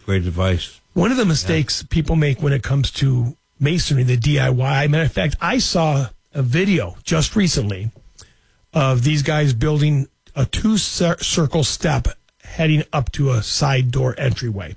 great advice. One of the mistakes people make when it comes to masonry, the DIY. Matter of fact, I saw a video just recently of these guys building a two-circle step heading up to a side door entryway.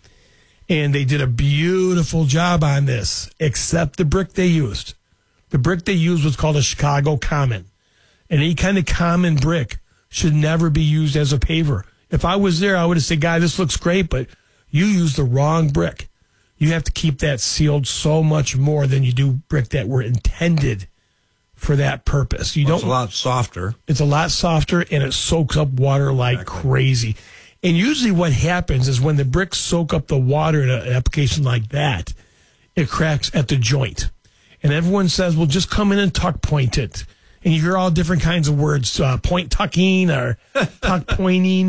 And they did a beautiful job on this, except the brick they used. The brick they used was called a Chicago Common. And any kind of common brick should never be used as a paver. If I was there, I would have said, "Guy, this looks great, but you used the wrong brick." You have to keep that sealed so much more than you do brick that were intended for that purpose. It's a lot softer. It's a lot softer, and it soaks up water like crazy. And usually what happens is when the bricks soak up the water in an application like that, it cracks at the joint. And everyone says, well, just come in and tuck point it. And you hear all different kinds of words, point tucking or tuck pointing.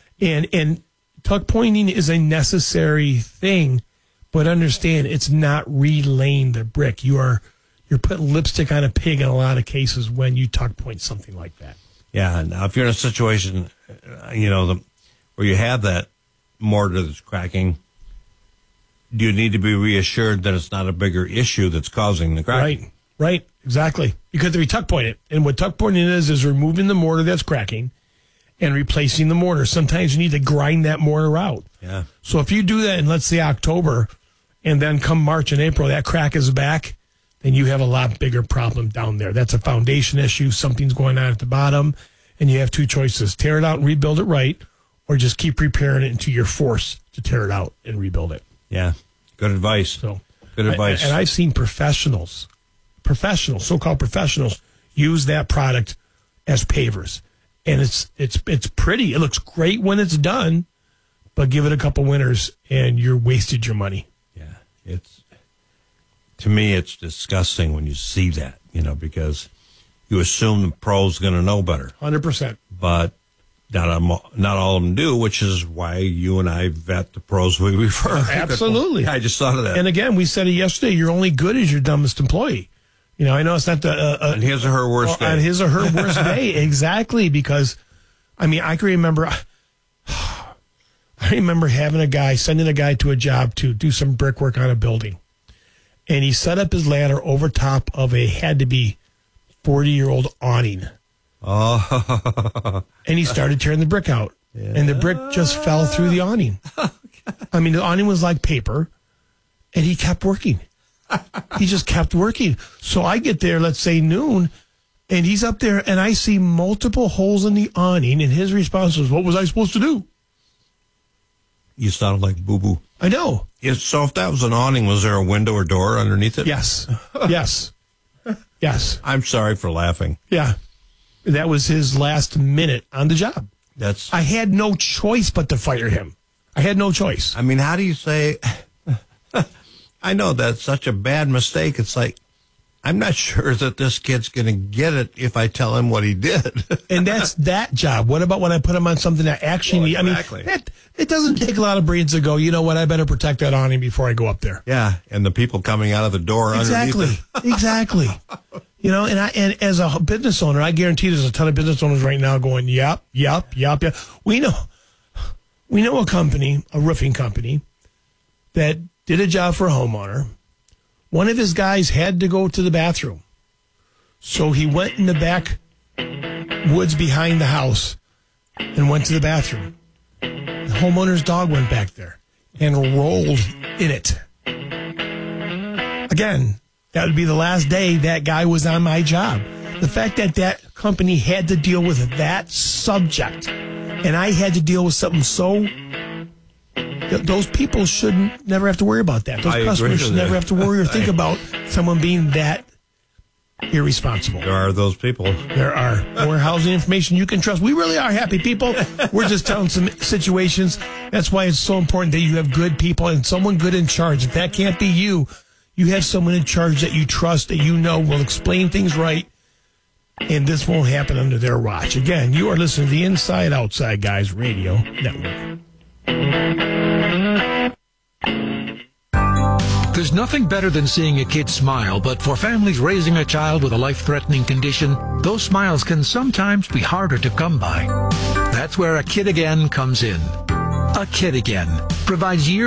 And tuck pointing is a necessary thing, but understand it's not relaying the brick. You're putting lipstick on a pig in a lot of cases when you tuck point something like that. Yeah. Now, if you're in a situation, where you have that mortar that's cracking, you need to be reassured that it's not a bigger issue that's causing the cracking. Right, exactly. Because if you tuck point it, and what tuck pointing is removing the mortar that's cracking and replacing the mortar. Sometimes you need to grind that mortar out. Yeah. So if you do that in, let's say, October, and then come March and April, that crack is back, then you have a lot bigger problem down there. That's a foundation issue. Something's going on at the bottom, and you have two choices: tear it out and rebuild it right, or just keep repairing it until you're forced to tear it out and rebuild it. Yeah, good advice. So, good advice. And I've seen professionals, so-called professionals, use that product as pavers, and it's pretty. It looks great when it's done, but give it a couple winters and you're wasted your money. Yeah, to me it's disgusting when you see that, because you assume the pro's going to know better. 100%, but. Not all of them do, which is why you and I vet the pros we refer. Absolutely. I just thought of that. And again, we said it yesterday, you're only good as your dumbest employee. I know it's not the... on his or her worst day. On his or her worst day, exactly, because, I can remember... I remember sending a guy to a job to do some brickwork on a building. And he set up his ladder over top of had to be 40-year-old awning. Oh. And he started tearing the brick out. Yeah. And the brick just fell through the awning. The awning was like paper, and he kept working. He just kept working. So I get there, let's say noon, and he's up there, and I see multiple holes in the awning, and his response was, "What was I supposed to do?" You sounded like boo-boo. I know. So if that was an awning, was there a window or door underneath it? Yes. Yes. I'm sorry for laughing. Yeah. That was his last minute on the job. I had no choice but to fire him. I had no choice. How do you say, I know that's such a bad mistake. It's like, I'm not sure that this kid's going to get it if I tell him what he did. And that's that job. What about when I put him on something that actually, exactly. It doesn't take a lot of brains to go, you know what, I better protect that awning before I go up there. Yeah, and the people coming out of the door underneath it. Exactly. And as a business owner, I guarantee there's a ton of business owners right now going, yep. We know a company, a roofing company, that did a job for a homeowner. One of his guys had to go to the bathroom. So he went in the back woods behind the house and went to the bathroom. The homeowner's dog went back there and rolled in it. Again, that would be the last day that guy was on my job. The fact that company had to deal with that subject, and I had to deal with something so... Those people shouldn't never have to worry about that. Those customers should never have to worry or think about someone being that irresponsible. There are those people. There are. More housing information you can trust. We really are happy people. We're just telling some situations. That's why it's so important that you have good people and someone good in charge. If that can't be you, you have someone in charge that you trust, that you know will explain things right, and this won't happen under their watch. Again, you are listening to the Inside Outside Guys Radio Network. There's nothing better than seeing a kid smile, but for families raising a child with a life-threatening condition, those smiles can sometimes be harder to come by. That's where A Kid Again comes in. A Kid Again provides years